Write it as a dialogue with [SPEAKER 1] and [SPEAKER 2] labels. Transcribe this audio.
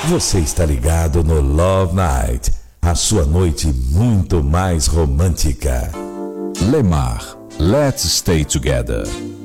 [SPEAKER 1] Você está ligado no Love Night, a sua noite muito mais romântica.
[SPEAKER 2] Lemar, Let's Stay Together.